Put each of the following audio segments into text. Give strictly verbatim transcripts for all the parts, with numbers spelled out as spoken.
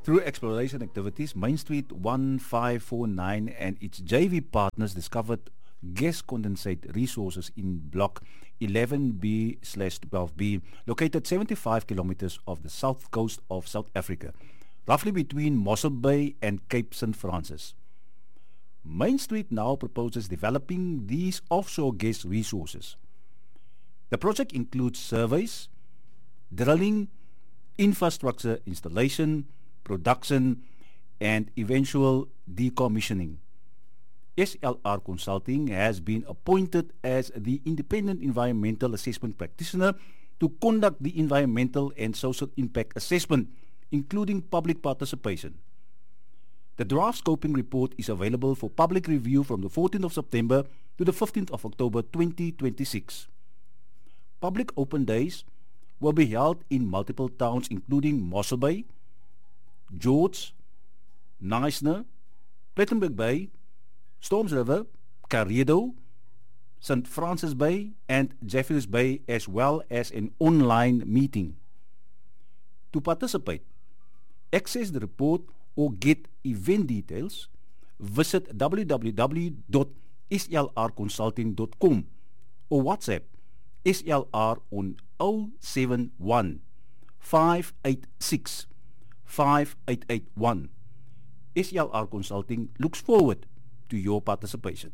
Through exploration activities, Main Street one five four nine and its J V partners discovered gas condensate resources in Block eleven B slash twelve B, located seventy-five kilometers off the south coast of South Africa, roughly between Mossel Bay and Cape Saint Francis. Main Street now proposes developing these offshore gas resources. The project includes surveys, drilling, infrastructure installation, production, and eventual decommissioning. S L R Consulting has been appointed as the independent environmental assessment practitioner to conduct the environmental and social impact assessment, including public participation. The draft scoping report is available for public review from the fourteenth of September to the fifteenth of October twenty twenty-six. Public open days will be held in multiple towns including Mossel Bay, George, Knysna, Plettenberg Bay, Storms River, Karedo, Saint Francis Bay and Jeffreys Bay, as well as an online meeting. To participate, access the report or get event details, visit w w w dot s l r consulting dot com or WhatsApp S L R on zero seven one, five eight six, five eight eight one. S L R Consulting looks forward to your participation.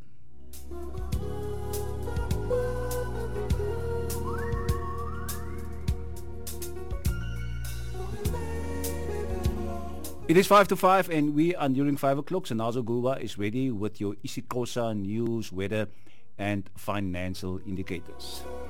It is five to five and we are nearing five o'clock. Sanazo Guba is ready with your isiXhosa news, weather and financial indicators.